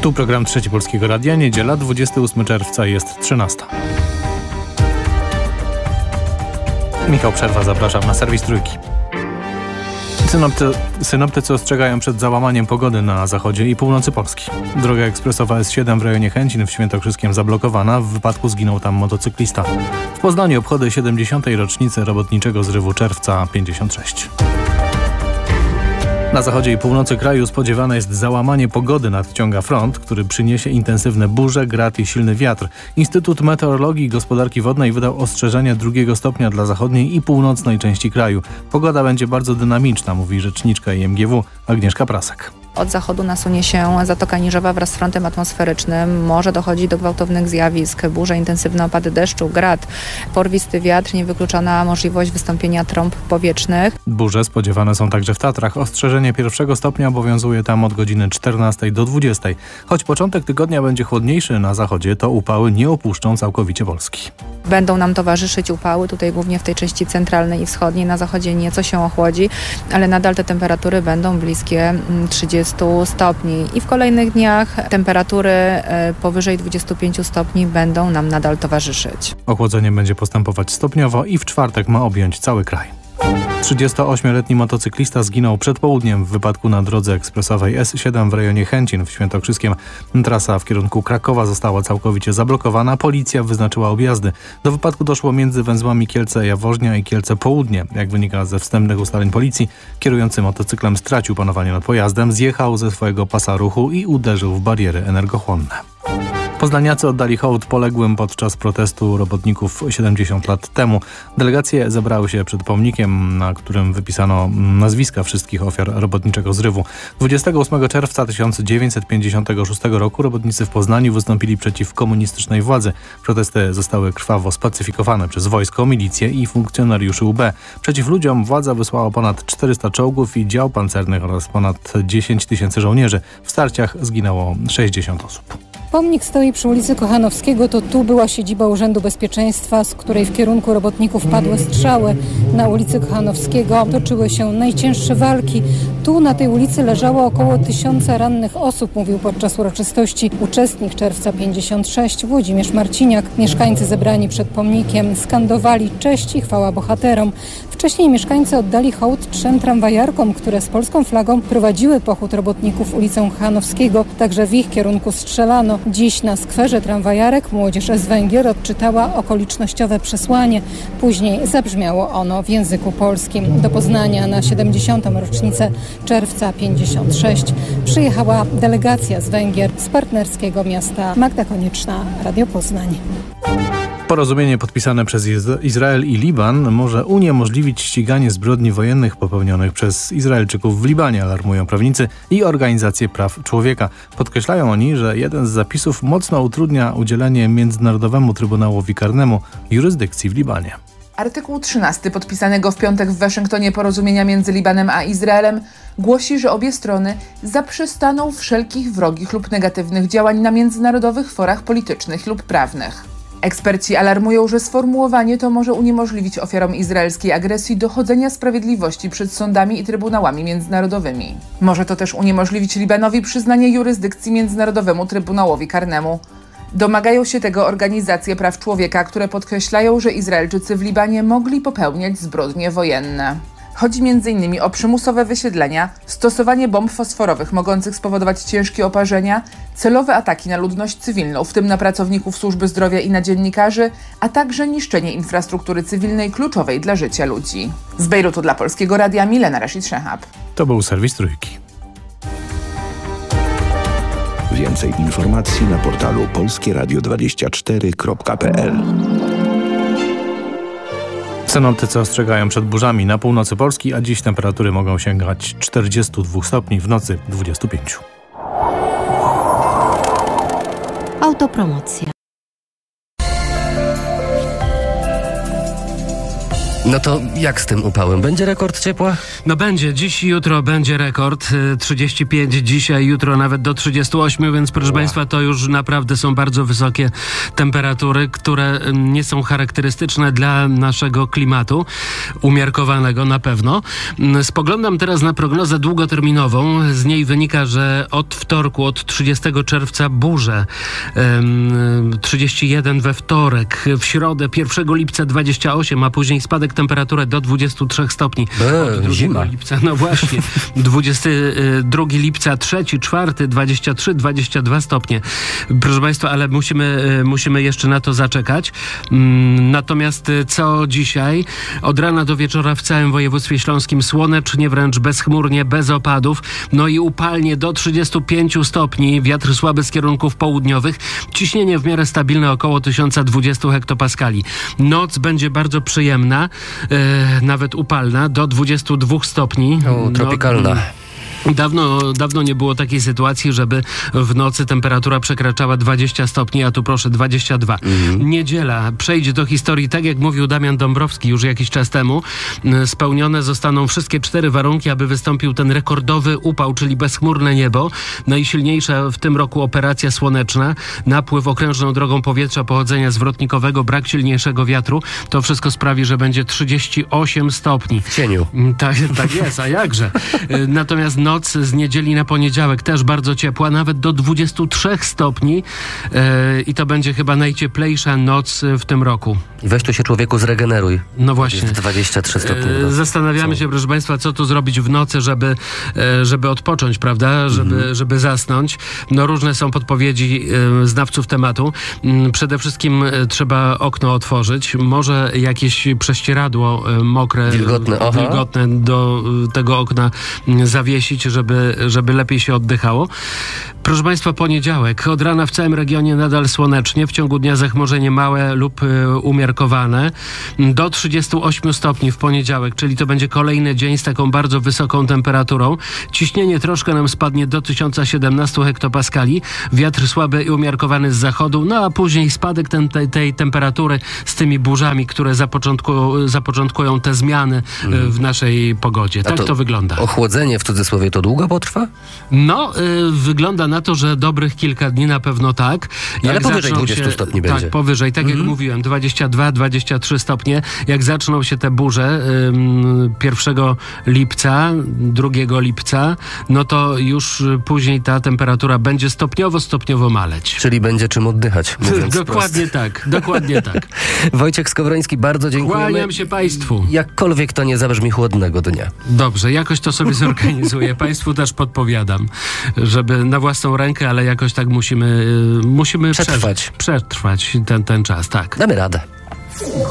Tu program Trzeci Polskiego Radia, niedziela, 28 czerwca, jest 13. Michał Przerwa, zapraszam na serwis Trójki. Synoptycy ostrzegają przed załamaniem pogody na zachodzie i północy Polski. Droga ekspresowa S7 w rejonie Chęcin w Świętokrzyskiem zablokowana. W wypadku zginął tam motocyklista. W Poznaniu obchody 70. rocznicy robotniczego zrywu Czerwca 56. Na zachodzie i północy kraju spodziewane jest załamanie pogody. Nadciąga front, który przyniesie intensywne burze, grad i silny wiatr. Instytut Meteorologii i Gospodarki Wodnej wydał ostrzeżenie 2 stopnia dla zachodniej i północnej części kraju. Pogoda będzie bardzo dynamiczna, mówi rzeczniczka IMGW Agnieszka Prasek. Od zachodu nasunie się Zatoka Niżowa wraz z frontem atmosferycznym. Może dochodzić do gwałtownych zjawisk, burze, intensywne opady deszczu, grad, porwisty wiatr, niewykluczona możliwość wystąpienia trąb powietrznych. Burze spodziewane są także w Tatrach. Ostrzeżenie 1 stopnia obowiązuje tam od godziny 14 do 20. Choć początek tygodnia będzie chłodniejszy na zachodzie, to upały nie opuszczą całkowicie Polski. Będą nam towarzyszyć upały, tutaj głównie w tej części centralnej i wschodniej. Na zachodzie nieco się ochłodzi, ale nadal te temperatury będą bliskie 30 stopni i w kolejnych dniach temperatury powyżej 25 stopni będą nam nadal towarzyszyć. Ochłodzenie będzie postępować stopniowo i w czwartek ma objąć cały kraj. 38-letni motocyklista zginął przed południem w wypadku na drodze ekspresowej S7 w rejonie Chęcin w Świętokrzyskiem. Trasa w kierunku Krakowa została całkowicie zablokowana. Policja wyznaczyła objazdy. Do wypadku doszło między węzłami Kielce-Jaworznia i Kielce-Południe. Jak wynika ze wstępnych ustaleń policji, kierujący motocyklem stracił panowanie nad pojazdem, zjechał ze swojego pasa ruchu i uderzył w bariery energochłonne. Poznaniacy oddali hołd poległym podczas protestu robotników 70 lat temu. Delegacje zebrały się przed pomnikiem, na którym wypisano nazwiska wszystkich ofiar robotniczego zrywu. 28 czerwca 1956 roku robotnicy w Poznaniu wystąpili przeciw komunistycznej władzy. Protesty zostały krwawo spacyfikowane przez wojsko, milicję i funkcjonariuszy UB. Przeciw ludziom władza wysłała ponad 400 czołgów i dział pancernych oraz ponad 10 000 żołnierzy. W starciach zginęło 60 osób. Pomnik stoi przy ulicy Kochanowskiego. To tu była siedziba Urzędu Bezpieczeństwa, z której w kierunku robotników padły strzały. Na ulicy Kochanowskiego toczyły się najcięższe walki. Tu na tej ulicy leżało około 1000 rannych osób, mówił podczas uroczystości uczestnik Czerwca 56 Włodzimierz Marciniak. Mieszkańcy zebrani przed pomnikiem skandowali cześć i chwała bohaterom. Wcześniej mieszkańcy oddali hołd 3 tramwajarkom, które z polską flagą prowadziły pochód robotników ulicą Kochanowskiego. Także w ich kierunku strzelano. Dziś na skwerze tramwajarek młodzież z Węgier odczytała okolicznościowe przesłanie. Później zabrzmiało ono w języku polskim. Do Poznania na 70. rocznicę Czerwca 56 przyjechała delegacja z Węgier z partnerskiego miasta Magda Konieczna, Radio Poznań. Porozumienie podpisane przez Izrael i Liban może uniemożliwić ściganie zbrodni wojennych popełnionych przez Izraelczyków w Libanie, alarmują prawnicy i organizacje praw człowieka. Podkreślają oni, że jeden z zapisów mocno utrudnia udzielenie Międzynarodowemu Trybunałowi Karnemu jurysdykcji w Libanie. Artykuł 13 podpisanego w piątek w Waszyngtonie porozumienia między Libanem a Izraelem głosi, że obie strony zaprzestaną wszelkich wrogich lub negatywnych działań na międzynarodowych forach politycznych lub prawnych. Eksperci alarmują, że sformułowanie to może uniemożliwić ofiarom izraelskiej agresji dochodzenia sprawiedliwości przed sądami i trybunałami międzynarodowymi. Może to też uniemożliwić Libanowi przyznanie jurysdykcji Międzynarodowemu Trybunałowi Karnemu. Domagają się tego organizacje praw człowieka, które podkreślają, że Izraelczycy w Libanie mogli popełniać zbrodnie wojenne. Chodzi m.in. o przymusowe wysiedlenia, stosowanie bomb fosforowych mogących spowodować ciężkie oparzenia, celowe ataki na ludność cywilną, w tym na pracowników służby zdrowia i na dziennikarzy, a także niszczenie infrastruktury cywilnej kluczowej dla życia ludzi. Z Bejrutu dla Polskiego Radia Milena Rashid-Szehab. To był serwis Trójki. Więcej informacji na portalu polskieradio24.pl. Synoptycy ostrzegają przed burzami na północy Polski, a dziś temperatury mogą sięgać 42 stopni, w nocy 25. Autopromocja. No to jak z tym upałem? Będzie rekord ciepła? No będzie. Dziś i jutro będzie rekord. 35 dzisiaj, jutro nawet do 38, więc proszę Państwa, to już naprawdę są bardzo wysokie temperatury, które nie są charakterystyczne dla naszego klimatu, umiarkowanego na pewno. Spoglądam teraz na prognozę długoterminową. Z niej wynika, że od wtorku, od 30 czerwca burze. 31 we wtorek, w środę 1 lipca 28, a później spadek temperatury do 23 stopni. Od 2 zima. lipca, no właśnie. 22 lipca, 3, 4, 23, 22 stopnie. Proszę Państwa, ale musimy jeszcze na to zaczekać. Natomiast co dzisiaj? Od rana do wieczora w całym województwie śląskim słonecznie, wręcz bezchmurnie, bez opadów. No i upalnie do 35 stopni. Wiatr słaby z kierunków południowych. Ciśnienie w miarę stabilne, około 1020 hektopaskali. Noc będzie bardzo przyjemna, nawet upalna, do 22 stopni. Tropikalna. Dawno nie było takiej sytuacji, żeby w nocy temperatura przekraczała 20 stopni, a tu proszę 22. Niedziela przejdzie do historii, tak jak mówił Damian Dąbrowski już jakiś czas temu. Spełnione zostaną wszystkie 4 warunki, aby wystąpił ten rekordowy upał, czyli bezchmurne niebo. Najsilniejsza w tym roku operacja słoneczna, napływ okrężną drogą powietrza pochodzenia zwrotnikowego, brak silniejszego wiatru. To wszystko sprawi, że będzie 38 stopni. W cieniu. Tak jest, a jakże. Natomiast noc z niedzieli na poniedziałek też bardzo ciepła, nawet do 23 stopni i to będzie chyba najcieplejsza noc w tym roku. I weź tu się człowieku zregeneruj. No właśnie. Jest 23 stopnie. Zastanawiamy się, proszę Państwa, co tu zrobić w nocy, żeby odpocząć, prawda? Żeby zasnąć. No różne są podpowiedzi znawców tematu. Przede wszystkim trzeba okno otworzyć. Może jakieś prześcieradło mokre, wilgotne do tego okna zawiesić, żeby lepiej się oddychało. Proszę Państwa, poniedziałek. Od rana w całym regionie nadal słonecznie. W ciągu dnia zachmurzenie małe lub umiarkowane. Do 38 stopni w poniedziałek, czyli to będzie kolejny dzień z taką bardzo wysoką temperaturą. Ciśnienie troszkę nam spadnie do 1017 hektopaskali. Wiatr słaby i umiarkowany z zachodu. No a później spadek tej temperatury z tymi burzami, które zapoczątkują te zmiany w naszej pogodzie. Tak to wygląda. Ochłodzenie w cudzysłowie to długo potrwa? No, wygląda na to, że dobrych kilka dni na pewno tak. Ale powyżej 20 stopni będzie. Tak, powyżej. Tak jak mówiłem, 22-23 stopnie. Jak zaczną się te burze 1 lipca, 2 lipca, no to już później ta temperatura będzie stopniowo maleć. Czyli będzie czym oddychać, mówiąc Dokładnie tak, dokładnie tak. Wojciech Skowroński, bardzo dziękujemy. Kłaniam się Państwu. Jakkolwiek to nie zabrzmi chłodnego dnia. Dobrze, jakoś to sobie zorganizuję. Państwu też podpowiadam, żeby na własną rękę, ale jakoś tak musimy przetrwać ten czas, tak. Damy radę.